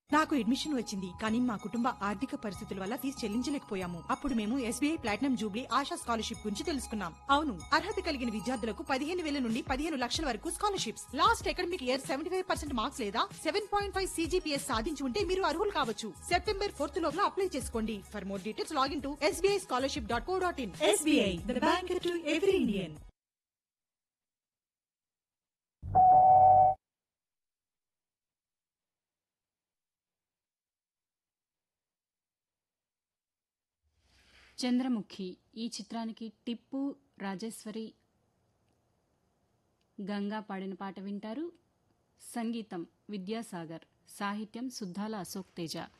నాకు అడ్మిషన్ వచ్చింది కానీ మా కుటుంబ ఆర్థిక పరిస్థితుల వల్ల ఫీజు చెల్లించలేకపోయాము. అప్పుడు మేము SBI platinum Jubilee ASHA scholarship గురించి తెలుసుకున్నాం. అవును, అర్హత కలిగిన విద్యార్థులకు 15,000 నుండి 15 లక్షల వరకు scholarships. Last academic year 75% marks లేదా 7.5 CGPS సాధించి ఉంటే మీరు అర్హులు కావచ్చు. సెప్టెంబర్ 4 లోపల అప్లై చేసుకోండి. For more details login to sbischolarship.co.in. SBI, the bank to every Indian. Chandramukhi ఈ చిత్రానికి టిప్పు, రాజేశ్వరి, గంగా పాడిన పాట వింటారు. సంగీతం విద్యాసాగర్, సాహిత్యం సుద్దాల అశోక్ తేజ.